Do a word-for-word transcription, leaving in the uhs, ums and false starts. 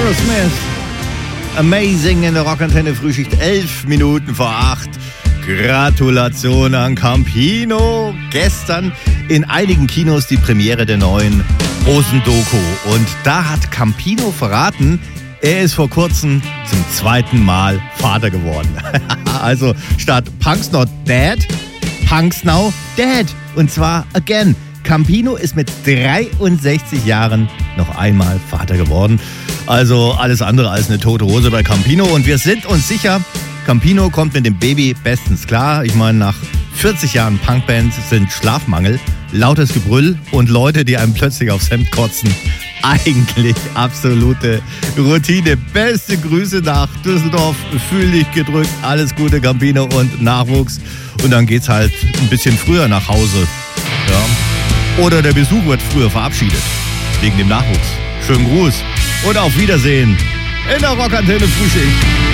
Aerosmith. Amazing in der Rockantenne Frühschicht. Elf Minuten vor acht. Gratulation an Campino. Gestern in einigen Kinos die Premiere der neuen Hosen-Doku. Und da hat Campino verraten, er ist vor kurzem zum zweiten Mal Vater geworden. Also statt Punk's Not Dead, Punk's Now Dead. Und zwar again. Campino ist mit dreiundsechzig Jahren noch einmal Vater geworden. Also alles andere als eine tote Hose bei Campino. Und wir sind uns sicher, Campino kommt mit dem Baby bestens klar. Ich meine, nach vierzig Jahren Punkband sind Schlafmangel, lautes Gebrüll und Leute, die einem plötzlich aufs Hemd kotzen, eigentlich absolute Routine. Beste Grüße nach Düsseldorf. Fühl dich gedrückt. Alles Gute, Campino und Nachwuchs. Und dann geht's halt ein bisschen früher nach Hause. Ja. Oder der Besuch wird früher verabschiedet. Wegen dem Nachwuchs. Schönen Gruß und auf Wiedersehen in der Rockantenne Frühschicht.